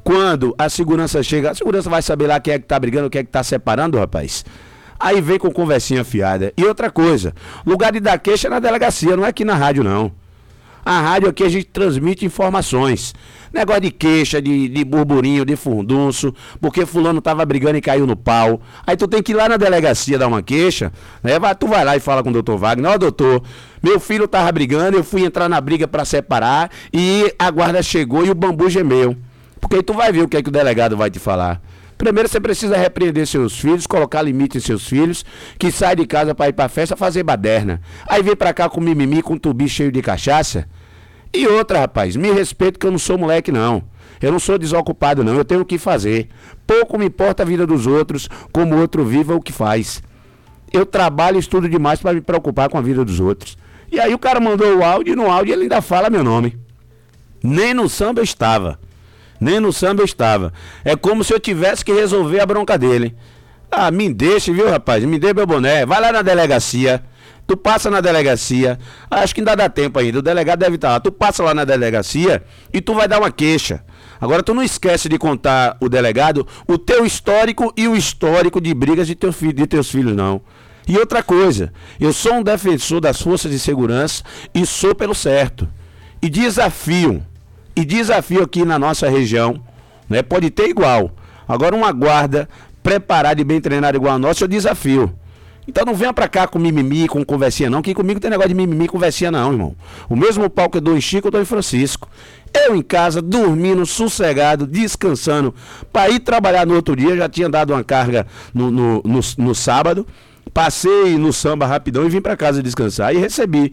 quando a segurança chega, a segurança vai saber lá quem é que tá brigando, quem é que tá separando, rapaz. Aí vem com conversinha fiada. E outra coisa, lugar de dar queixa é na delegacia, não é aqui na rádio, não. A rádio aqui a gente transmite informações. Negócio de queixa, de burburinho, de furdunço, porque fulano tava brigando e caiu no pau. Aí tu tem que ir lá na delegacia dar uma queixa, né? Tu vai lá e fala com o doutor Wagner: ó, doutor, meu filho tava brigando, eu fui entrar na briga pra separar e a guarda chegou e o bambu gemeu. Porque aí tu vai ver o que é que o delegado vai te falar. Primeiro você precisa repreender seus filhos, colocar limite em seus filhos, que sai de casa pra ir pra festa fazer baderna. Aí vem pra cá com mimimi, com tubi cheio de cachaça. E outra, rapaz, me respeito que eu não sou moleque, não. Eu não sou desocupado, não. Eu tenho o que fazer. Pouco me importa a vida dos outros, como o outro viva o que faz. Eu trabalho e estudo demais para me preocupar com a vida dos outros. E aí o cara mandou o áudio e no áudio ele ainda fala meu nome. Nem no samba eu estava. Nem no samba eu estava. É como se eu tivesse que resolver a bronca dele. Ah, me deixe, viu, rapaz? Me dê meu boné. Vai lá na delegacia. Tu passa na delegacia, acho que ainda dá tempo ainda, o delegado deve estar lá. Tu passa lá na delegacia e tu vai dar uma queixa. Agora tu não esquece de contar o delegado o teu histórico e o histórico de brigas de teus filhos, não. E outra coisa, eu sou um defensor das forças de segurança e sou pelo certo. E desafio aqui na nossa região, né? Pode ter igual. Agora uma guarda preparada e bem treinada igual a nossa, eu desafio. Então não venha pra cá com mimimi, com conversinha não, que comigo tem negócio de mimimi e conversinha não, irmão. O mesmo pau que eu dou em Chico, eu dou em Francisco. Eu em casa, dormindo, sossegado, descansando, pra ir trabalhar no outro dia. Já tinha dado uma carga no sábado, passei no samba rapidão e vim pra casa descansar. E recebi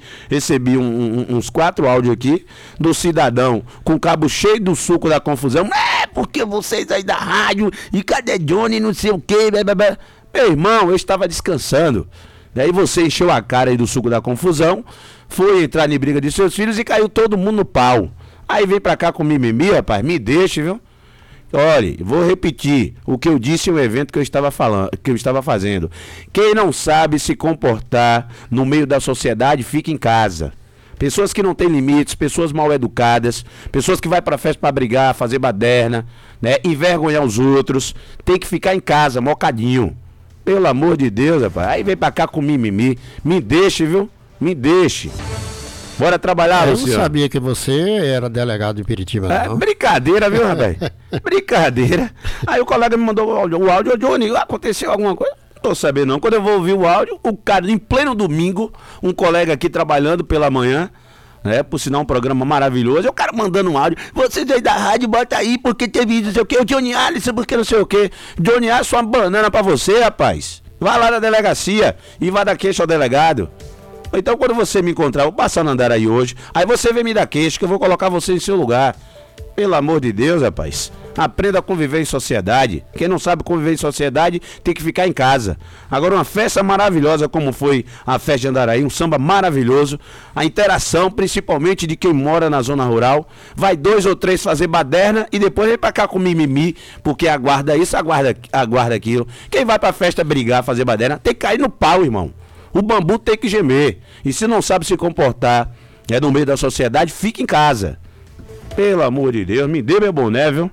uns 4 áudios aqui do cidadão com cabo cheio do suco da confusão. É, porque vocês aí da rádio, e cadê Johnny, não sei o quê, blá, blá, blá. Meu irmão, eu estava descansando. Daí você encheu a cara aí do suco da confusão, foi entrar em briga de seus filhos e caiu todo mundo no pau. Aí vem pra cá com mimimi, rapaz, me deixe, viu? Olha, vou repetir o que eu disse em um evento que eu estava fazendo. Quem não sabe se comportar no meio da sociedade, fica em casa. Pessoas que não têm limites, pessoas mal educadas, pessoas que vai pra festa pra brigar, fazer baderna, né? Envergonhar os outros, tem que ficar em casa, mocadinho. Pelo amor de Deus, rapaz. Aí vem pra cá com mimimi. Me deixe, viu? Me deixe. Bora trabalhar, Luciano. Eu não sabia que você era delegado de Piritiba, não. É brincadeira, viu, rapaz? Brincadeira. Aí o colega me mandou o áudio. Johnny, aconteceu alguma coisa? Não tô sabendo não. Quando eu vou ouvir o áudio, o cara, em pleno domingo, um colega aqui trabalhando pela manhã, né, por sinal um programa maravilhoso, e o cara mandando um áudio: vocês aí da rádio, bota aí, porque teve não sei o que, o Johnny Alisson, porque não sei o que. Johnny Alisson, uma banana pra você, rapaz. Vai lá na delegacia e vai dar queixa ao delegado. Então quando você me encontrar, eu vou passar no andar aí hoje, aí você vem me dar queixa, que eu vou colocar você em seu lugar. Pelo amor de Deus, rapaz. Aprenda a conviver em sociedade. Quem não sabe conviver em sociedade tem que ficar em casa. Agora uma festa maravilhosa como foi a festa de Andaraí, um samba maravilhoso. A interação, principalmente de quem mora na zona rural. Vai 2 ou 3 fazer baderna e depois vem pra cá com mimimi, porque aguarda isso, aguarda aquilo. Quem vai pra festa brigar, fazer baderna, tem que cair no pau, irmão. O bambu tem que gemer. E se não sabe se comportar no meio da sociedade, fica em casa. Pelo amor de Deus, me dê meu boné, viu?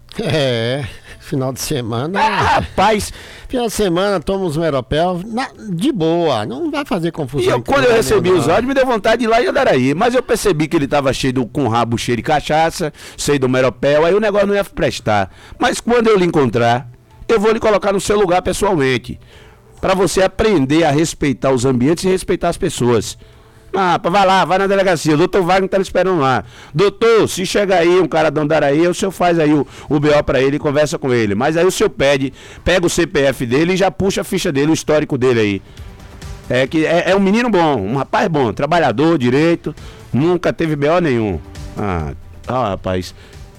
É, final de semana. Rapaz, final de semana, toma uns meropel, de boa, não vai fazer confusão. E quando eu recebi os áudios, me deu vontade de ir lá em Andaraí. Mas eu percebi que ele tava com o rabo cheio de cachaça, cheio do meropel, aí o negócio não ia prestar. Mas quando eu lhe encontrar, eu vou lhe colocar no seu lugar pessoalmente. Pra você aprender a respeitar os ambientes e respeitar as pessoas. Vai lá, vai na delegacia, o doutor Wagner tá me esperando lá. Doutor, se chegar aí um cara de Andaraí, o senhor faz aí o BO pra ele e conversa com ele. Mas aí o senhor pega o CPF dele e já puxa a ficha dele, o histórico dele aí. É um menino bom, um rapaz bom, trabalhador, direito, nunca teve BO nenhum. Rapaz,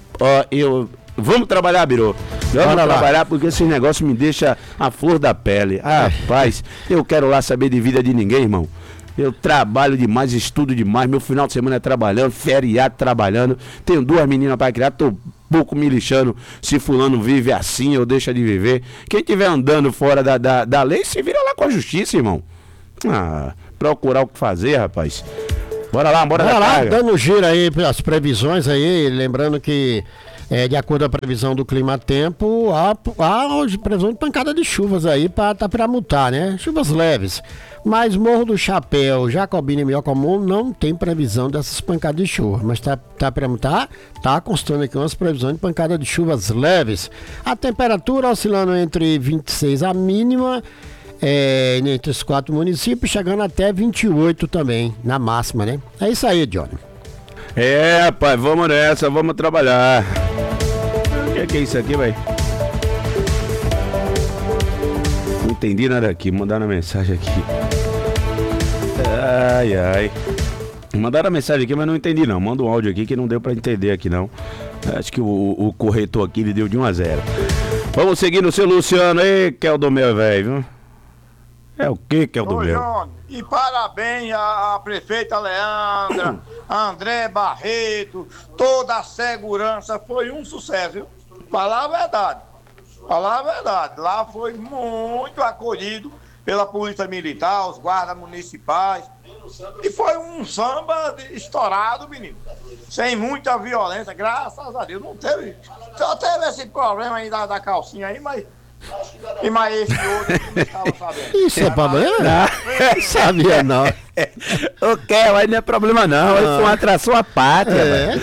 vamos trabalhar, Birô. Vamos trabalhar porque esse negócio me deixa a flor da pele. Rapaz, eu quero lá saber de vida de ninguém, irmão. Eu trabalho demais, estudo demais, meu final de semana é trabalhando, feriado trabalhando, tenho 2 meninas para criar, tô pouco me lixando se fulano vive assim ou deixa de viver. Quem estiver andando fora da lei, se vira lá com a justiça, irmão. Procurar o que fazer, rapaz. Bora lá, bora lá. Dando giro aí, as previsões aí, lembrando que De acordo com a previsão do clima-tempo, há hoje previsão de pancada de chuvas aí para multar, né? Chuvas leves. Mas Morro do Chapéu, Jacobina e Miocomum não tem previsão dessas pancadas de chuva. Mas tá para multar? Tá constando aqui umas previsões de pancada de chuvas leves. A temperatura oscilando entre 26 a mínima, entre os 4 municípios, chegando até 28 também, na máxima, né? É isso aí, Johnny. Rapaz, vamos nessa, vamos trabalhar. O que é isso aqui, velho? Não entendi nada aqui, mandaram uma mensagem aqui. Ai. Mandaram a mensagem aqui, mas não entendi não. Manda um áudio aqui que não deu pra entender aqui não. Acho que o corretor aqui ele deu de 1 a 0. Vamos seguir no seu Luciano aí, que é o do meu velho, viu? É o que é o do meu? João, e parabéns à prefeita Leandra, André Barreto, toda a segurança, foi um sucesso, viu? Falar a verdade. Lá foi muito acolhido pela polícia militar, os guardas municipais. E foi um samba estourado, menino. Sem muita violência, graças a Deus. Não teve. Só teve esse problema aí da calcinha aí, mas esse outro que não estava sabendo. Isso é problema? Não sabia não. Mas não é problema não. Aí foi uma atração à parte.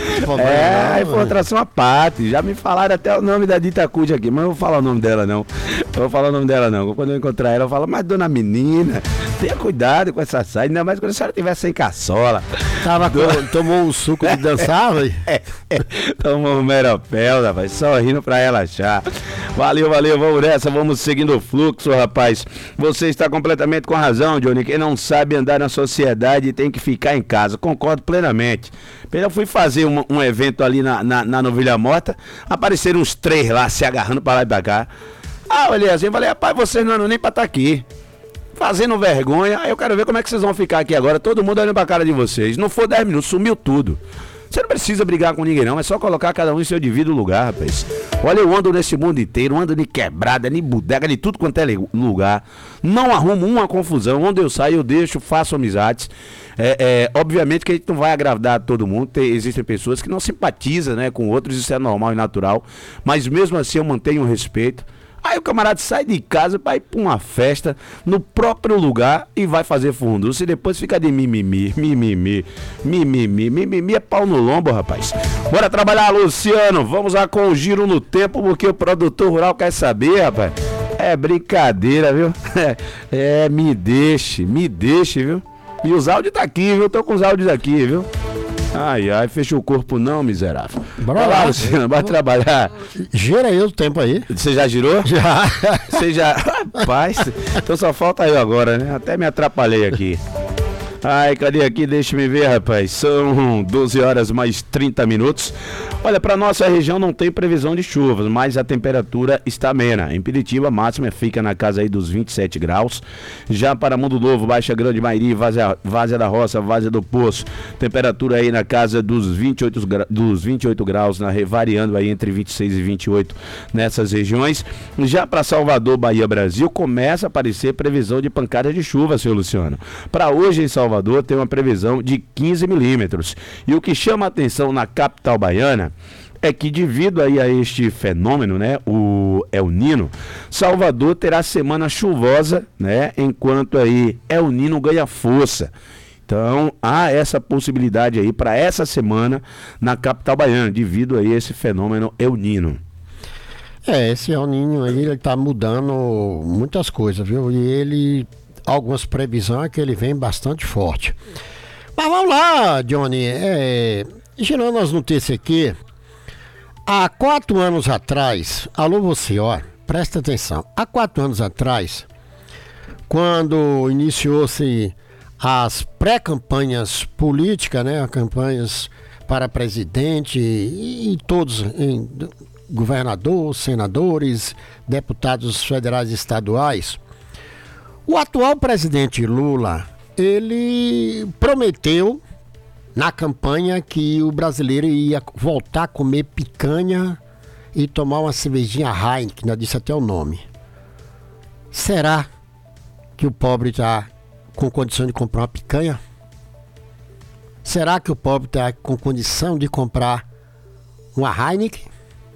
Aí foi uma atração à parte. Já me falaram até o nome da Dita Cude aqui, mas eu não vou falar o nome dela não. Quando eu encontrar ela, eu falo, mas dona menina, tenha cuidado com essa saia, ainda mais quando a senhora estiver sem caçola. Tomou um suco de dançar, velho? Tomou um meropel, rapaz, só rindo pra relaxar. Valeu, vamos nessa, vamos seguindo o fluxo, rapaz. Você está completamente com razão, Johnny. Quem não sabe andar na sociedade tem que ficar em casa. Concordo plenamente. Eu fui fazer um evento ali na Novilha Morta, apareceram uns 3 lá se agarrando pra lá e pra cá. Olhei assim, falei, rapaz, vocês não eram nem pra estar aqui. Fazendo vergonha, aí eu quero ver como é que vocês vão ficar aqui agora, todo mundo olhando pra cara de vocês. Não for 10 minutos, sumiu tudo. Você não precisa brigar com ninguém não, é só colocar cada um em seu devido lugar, rapaz. Olha, eu ando nesse mundo inteiro, ando de quebrada, de bodega, de tudo quanto é lugar. Não arrumo uma confusão, onde eu saio eu deixo, faço amizades. Obviamente que a gente não vai agradar todo mundo, existem pessoas que não simpatizam, né, com outros, isso é normal e natural. Mas mesmo assim eu mantenho o respeito. Aí o camarada sai de casa pra ir pra uma festa no próprio lugar e vai fazer furdunça e depois fica de mimimi é pau no lombo, rapaz. Bora trabalhar, Luciano, vamos lá com o giro no tempo, porque o produtor rural quer saber, rapaz. É brincadeira, viu? Me deixe, viu? E os áudios tá aqui, viu? Tô com os áudios aqui, viu? Ai, fechou o corpo não, miserável. Bora lá, Luciano, bora trabalhar. Gira aí o tempo aí. Você já girou? Já. Você já... Rapaz, então só falta eu agora, né? Até me atrapalhei aqui. Ai, cadê aqui? Deixa me ver, rapaz. São 12 horas mais 30 minutos. Olha, para nossa região não tem previsão de chuvas, mas a temperatura está amena. Em Piritiba, a máxima fica na casa aí dos 27 graus. Já para Mundo Novo, Baixa Grande, Mairi, Várzea da Roça, Várzea do Poço, temperatura aí na casa dos 28 graus, variando aí entre 26 e 28 nessas regiões. Já para Salvador, Bahia, Brasil, começa a aparecer previsão de pancada de chuva, seu Luciano. Para hoje em Salvador tem uma previsão de 15 milímetros. E o que chama a atenção na capital baiana é que devido aí a este fenômeno, né, o El Nino, Salvador terá semana chuvosa, né, enquanto aí El Nino ganha força. Então, há essa possibilidade aí para essa semana na capital baiana, devido aí a esse fenômeno El Nino. Esse El Nino aí, ele tá mudando muitas coisas, viu? E algumas previsões é que ele vem bastante forte. Mas vamos lá, Johnny, girando as notícias aqui. Há 4 anos atrás, alô você, ó, presta atenção. Há 4 anos atrás, quando iniciou-se as pré-campanhas políticas, né, campanhas para presidente e todos, governadores, senadores, deputados federais e estaduais, o atual presidente Lula, ele prometeu na campanha que o brasileiro ia voltar a comer picanha e tomar uma cervejinha Heineken, não disse até o nome. Será que o pobre está com condição de comprar uma picanha? Será que o pobre está com condição de comprar uma Heineken?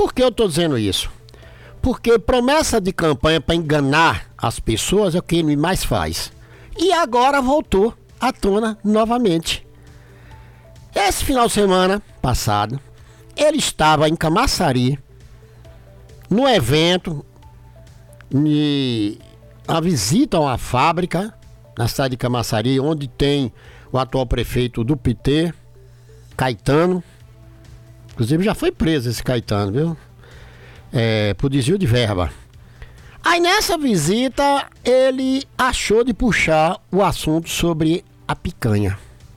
Por que eu estou dizendo isso? Porque promessa de campanha para enganar as pessoas é o que ele mais faz. E agora voltou à tona novamente. Esse final de semana passado, ele estava em Camaçari, no evento, a visita a uma fábrica na cidade de Camaçari, onde tem o atual prefeito do PT, Caetano. Inclusive já foi preso esse Caetano, viu? Por desvio de verba. Aí nessa visita ele achou de puxar o assunto sobre a picanha.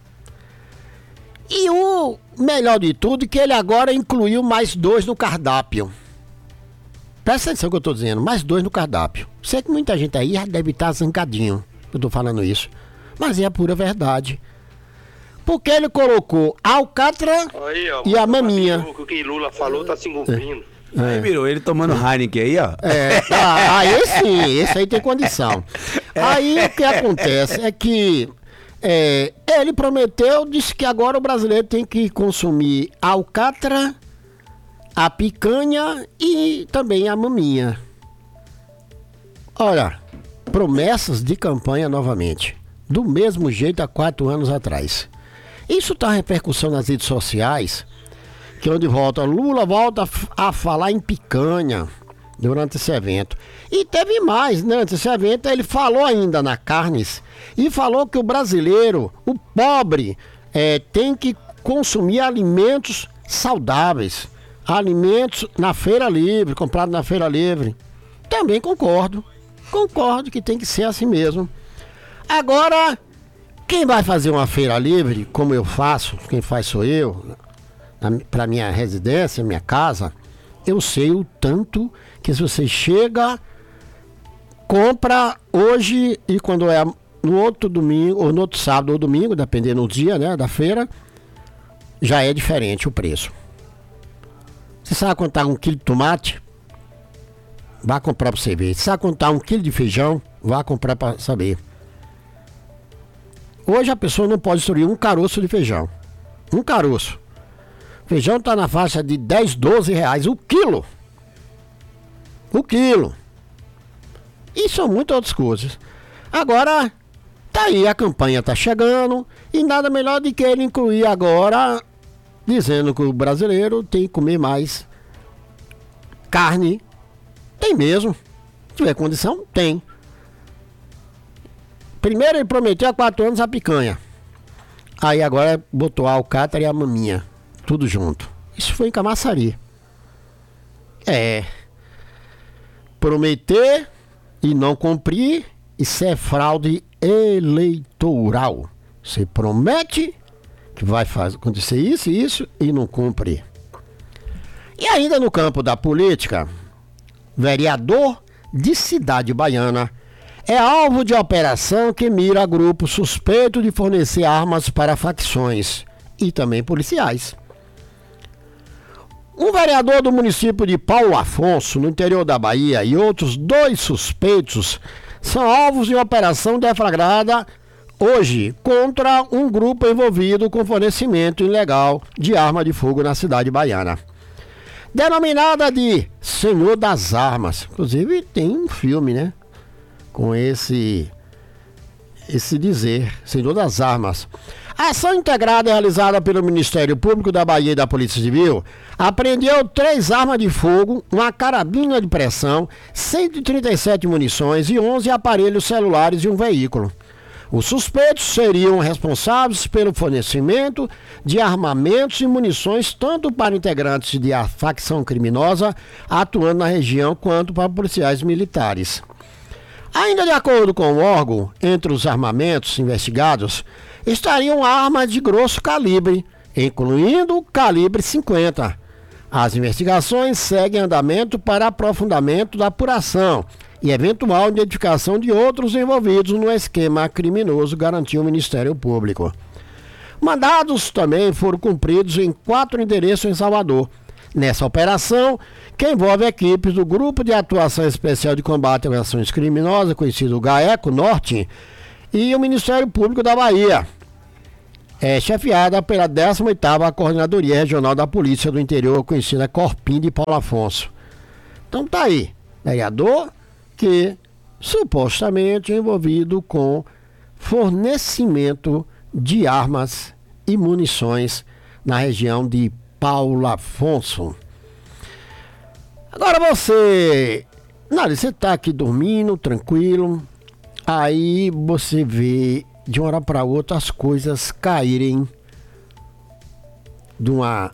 E o melhor de tudo é que ele agora incluiu mais 2 no cardápio. Presta atenção no que eu estou dizendo, mais 2 no cardápio. Sei que muita gente aí já deve estar zangadinho que eu estou falando isso, mas é a pura verdade. Porque ele colocou a alcatra aí, ó, e a maminha. O que Lula falou tá se cumprindo. Aí, virou ele tomando Heineken aí, ó. Esse aí tem condição. Aí o que acontece é que ele prometeu, disse que agora o brasileiro tem que consumir a alcatra, a picanha e também a maminha. Olha, promessas de campanha novamente. Do mesmo jeito há 4 anos atrás. Isso está repercussão nas redes sociais, que onde Lula volta a falar em picanha durante esse evento. E teve mais, né? Durante esse evento ele falou ainda na Carnes e falou que o brasileiro, o pobre, tem que consumir alimentos saudáveis, alimentos na feira livre, comprado na feira livre. Também concordo que tem que ser assim mesmo. Agora, quem vai fazer uma feira livre, como eu faço, quem faz sou eu, para minha residência, minha casa, eu sei o tanto que se você chega, compra hoje e quando é no outro domingo, ou no outro sábado ou domingo, dependendo do dia, né, da feira, já é diferente o preço. Você sabe quanto tá 1 quilo de tomate? Vá comprar para você ver. Você sabe quanto tá 1 quilo de feijão? Vá comprar para saber. Hoje a pessoa não pode destruir um caroço de feijão. Um caroço. Feijão está na faixa de 10, 12 reais o quilo. O quilo. E são muitas outras coisas. Agora, tá aí, a campanha tá chegando. E nada melhor do que ele incluir agora, dizendo que o brasileiro tem que comer mais carne. Tem mesmo. Se tiver condição, tem. Primeiro ele prometeu há 4 anos a picanha. Aí agora botou a alcatra e a maminha. Tudo junto. Isso foi em Camaçari. Prometer e não cumprir, isso é fraude eleitoral. Você promete que vai acontecer isso e isso e não cumpre. E ainda no campo da política, vereador de Cidade Baiana é alvo de operação que mira grupo suspeito de fornecer armas para facções e também policiais. Um vereador do município de Paulo Afonso, no interior da Bahia, e outros 2 suspeitos são alvos de operação deflagrada hoje contra um grupo envolvido com fornecimento ilegal de arma de fogo na cidade baiana. Denominada de Senhor das Armas. Inclusive tem um filme, né? Com esse dizer, Senhor das Armas. A ação integrada realizada pelo Ministério Público da Bahia e da Polícia Civil apreendeu 3 armas de fogo, uma carabina de pressão, 137 munições e 11 aparelhos celulares e um veículo. Os suspeitos seriam responsáveis pelo fornecimento de armamentos e munições tanto para integrantes de a facção criminosa atuando na região quanto para policiais militares. Ainda de acordo com o órgão, entre os armamentos investigados estariam armas de grosso calibre, incluindo o calibre 50. As investigações seguem andamento para aprofundamento da apuração e eventual identificação de outros envolvidos no esquema criminoso, garantiu o Ministério Público. Mandados também foram cumpridos em 4 endereços em Salvador. Nessa operação, que envolve equipes do Grupo de Atuação Especial de Combate às Ações Criminosas, conhecido GAECO Norte, e o Ministério Público da Bahia. chefiada pela 18ª Coordenadoria Regional da Polícia do Interior, conhecida Corpim de Paulo Afonso. Então tá aí, vereador que supostamente é envolvido com fornecimento de armas e munições na região de Paulo Afonso. Agora você está aqui dormindo, tranquilo, aí você vê de uma hora para outra as coisas caírem de uma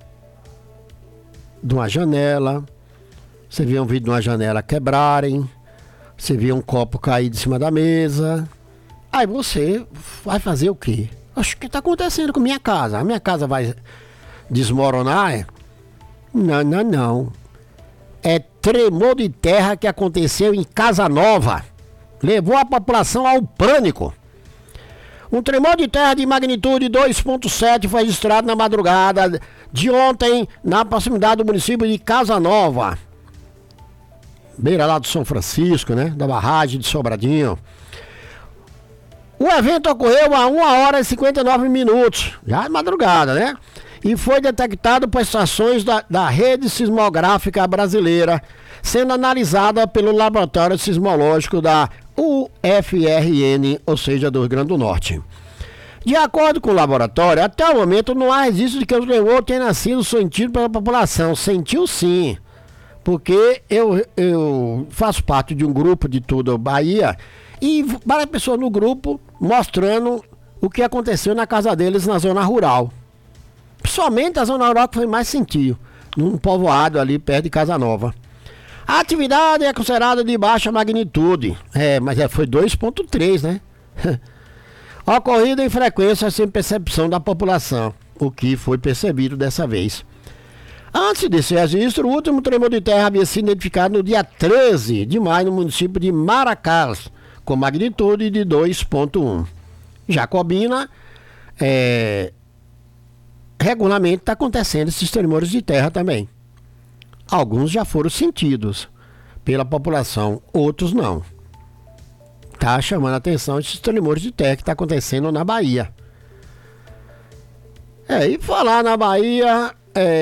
janela, você vê um vídeo de uma janela quebrarem, você vê um copo cair de cima da mesa, aí você vai fazer o quê? Acho que está acontecendo com minha casa. A minha casa vai desmoronar? Não. É tremor de terra que aconteceu em Casa Nova. Levou a população ao pânico. Um tremor de terra de magnitude 2,7 foi registrado na madrugada de ontem, na proximidade do município de Casa Nova. Beira lá do São Francisco, né? Da barragem de Sobradinho. O evento ocorreu a 1h59, já é madrugada, né? E foi detectado por estações da Rede Sismográfica Brasileira, sendo analisada pelo Laboratório Sismológico da UFRN, ou seja, do Rio Grande do Norte. De acordo com o laboratório, até o momento não há registro de que o tremor tenha sido sentido pela população. Sentiu sim, porque eu faço parte de um grupo de toda a Bahia e várias pessoas no grupo mostrando o que aconteceu na casa deles na zona rural. Principalmente a zona rural que foi mais sentido, num povoado ali perto de Casa Nova. A atividade é considerada de baixa magnitude, mas foi 2,3, né? Ocorrida em frequência sem percepção da população, o que foi percebido dessa vez. Antes desse registro, o último tremor de terra havia sido identificado no dia 13 de maio no município de Maracás, com magnitude de 2,1. Jacobina, regularmente está acontecendo esses tremores de terra também. Alguns já foram sentidos pela população, outros não. Está chamando a atenção esses tremores de terra que está acontecendo na Bahia. E falar na Bahia,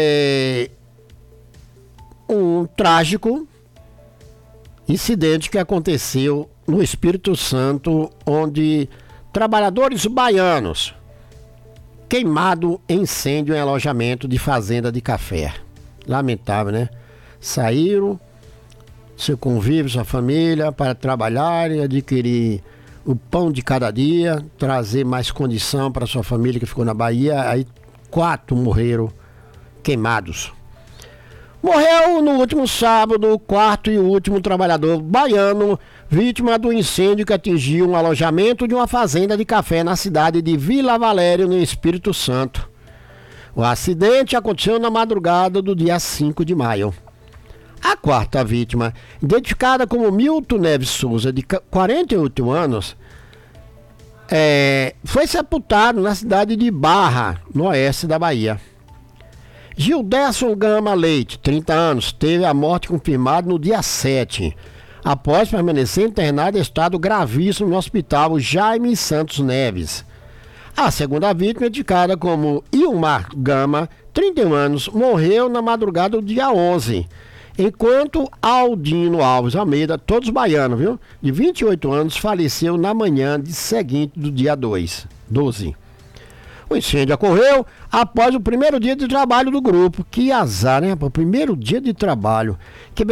um trágico incidente que aconteceu no Espírito Santo, onde trabalhadores baianos queimado em incêndio em alojamento de fazenda de café. Lamentável, né? Saíram, seu convívio, sua família, para trabalhar e adquirir o pão de cada dia, trazer mais condição para sua família que ficou na Bahia. Aí 4 morreram queimados. Morreu no último sábado o 4º e último trabalhador baiano, vítima do incêndio que atingiu um alojamento de uma fazenda de café na cidade de Vila Valério, no Espírito Santo. O acidente aconteceu na madrugada do dia 5 de maio. A 4ª vítima, identificada como Milton Neves Souza, de 48 anos, foi sepultado na cidade de Barra, no oeste da Bahia. Gilderson Gama Leite, 30 anos, teve a morte confirmada no dia 7, após permanecer internado em estado gravíssimo no hospital Jaime Santos Neves. A segunda vítima, indicada como Ilmar Gama, 31 anos, morreu na madrugada do dia 11, enquanto Aldino Alves Almeida, todos baianos, viu? De 28 anos, faleceu na manhã seguinte do dia 12. O incêndio ocorreu após o primeiro dia de trabalho do grupo. Que azar, né? O primeiro dia de trabalho.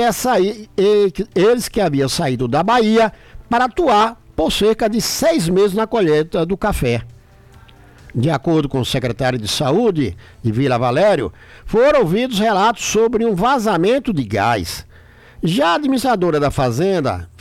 Eles que haviam saído da Bahia para atuar por cerca de 6 meses na colheita do café. De acordo com o secretário de Saúde de Vila Valério, foram ouvidos relatos sobre um vazamento de gás. Já a administradora da fazenda,